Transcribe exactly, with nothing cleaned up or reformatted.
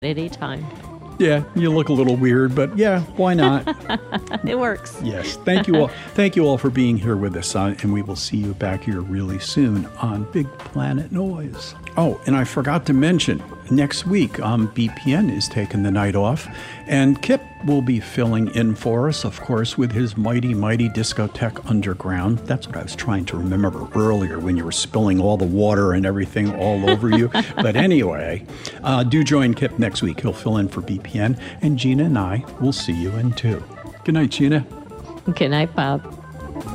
anytime. Yeah, you look a little weird, but yeah, why not? It works. Yes. Thank you all. Thank you all for being here with us, uh, and we will see you back here really soon on Big Planet Noise. Oh, and I forgot to mention, next week, um, B P N is taking the night off, and Kip will be filling in for us, of course, with his mighty, mighty Discotheque Underground. That's what I was trying to remember earlier when you were spilling all the water and everything all over you. But anyway, uh, do join Kip next week. He'll fill in for B P N, and Gina and I will see you in two. Good night, Gina. Good night, Bob.